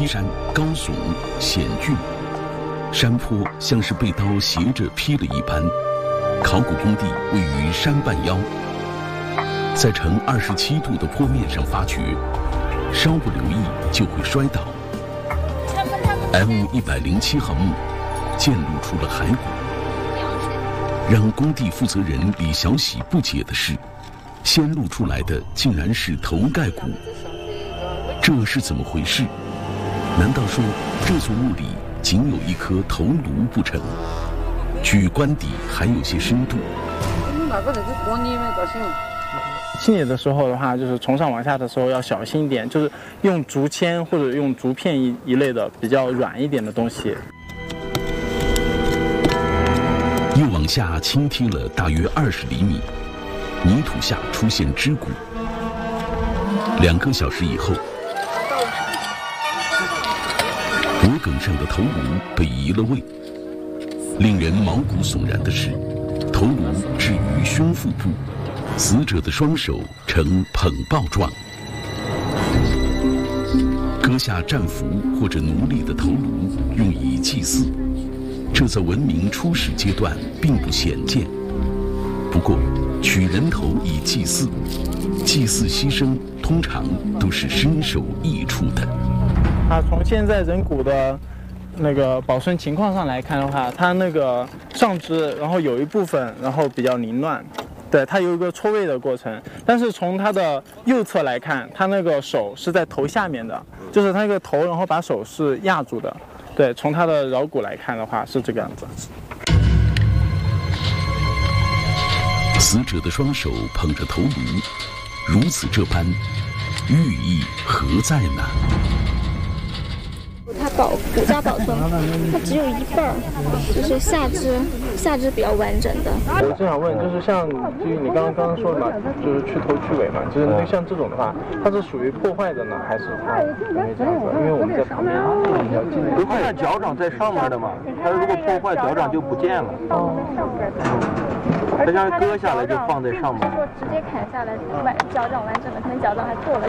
劈山高耸险峻，山坡像是被刀斜着劈了一般。考古工地位于山半腰，在呈27度的坡面上发掘，稍不留意就会摔倒。M107号墓溅露出了骸骨。让工地负责人李小喜不解的是，先露出来的竟然是头盖骨，这是怎么回事？难道说这座墓里仅有一颗头颅不成？据棺底还有些深度。 清理的时候的话，就是从上往下的时候要小心一点，就是用竹签或者用竹片一类的比较软一点的东西。 又往下轻踢了大约20厘米，泥土下出现肢骨。2个小时以后，脖梗上的头颅被移了位。令人毛骨悚然的是，头颅置于胸腹部，死者的双手呈捧抱状。割下战俘或者奴隶的头颅用以祭祀，这在文明初始阶段并不鲜见。不过，取人头以祭祀，祭祀牺牲通常都是身首异处的。 从现在人骨的那个保存情况上来看的话，它那个上肢，然后有一部分然后比较凌乱，对，它有一个错位的过程。但是从它的右侧来看，它那个手是在头下面的，就是它那个头，然后把手是压住的。对，从它的桡骨来看的话是这个样子。 死者的双手捧着头颅，如此这般，寓意何在呢？ 它骨架保存，它只有一半儿，就是下肢比较完整的。 我正想问，就是像就是你刚刚说的嘛，就是去头去尾嘛，就是像这种的话，它是属于破坏的呢，还是它因为这样子？因为我们在旁边比较近。 如果它脚掌在上面的嘛，它如果破坏脚掌就不见了。哦。它像割下来就放在上面。 直接砍下来，脚掌完整的，可能脚掌还破了。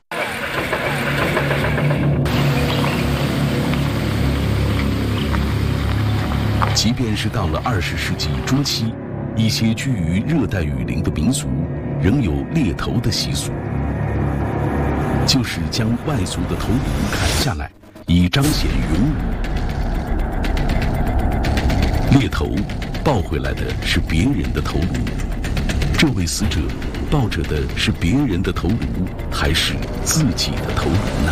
即便是到了20世纪中期，一些居于热带雨林的民族仍有猎头的习俗，就是将外族的头颅砍下来，以彰显勇武。猎头抱回来的是别人的头颅，这位死者抱着的是别人的头颅，还是自己的头颅呢？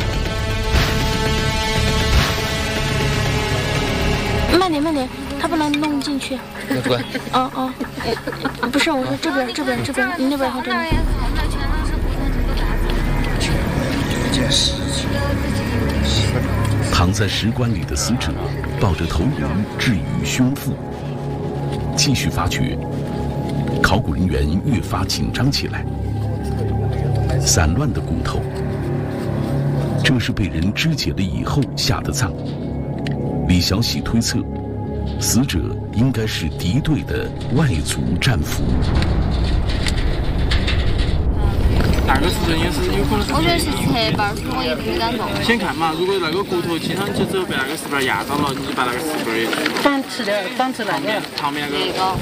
慢点，他不能弄进去。不是，我说这边，你那边还真的。 躺在石棺里的死者抱着头颅置于胸腹，继续发掘，考古人员越发紧张起来。散乱的骨头，这是被人肢解了以后下的葬。李小喜推测，死者应该是敌对的外族战俘。 哪个死者也是有可能是？ 我觉得是侧半，所以不敢动。 先看嘛，如果那个骨头听上去之后被那个石板压到了，你就把那个石板也反刺那个旁边那个。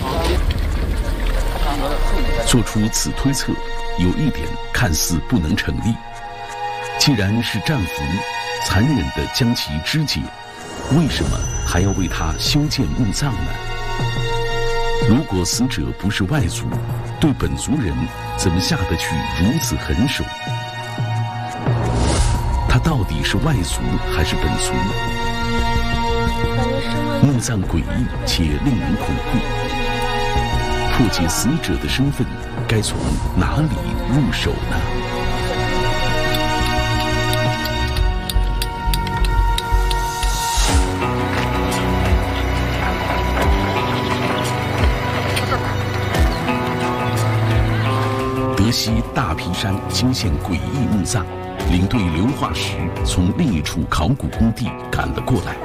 做出此推测，有一点看似不能成立。既然是战俘，残忍地将其肢解，为什么还要为他修建墓葬呢？如果死者不是外族，对本族人怎么下得去如此狠手？他到底是外族还是本族？墓葬诡异且令人恐怖。破解死者的身份，该从哪里入手呢？德西大皮山惊现诡异墓葬，领队刘化石从另一处考古工地赶了过来。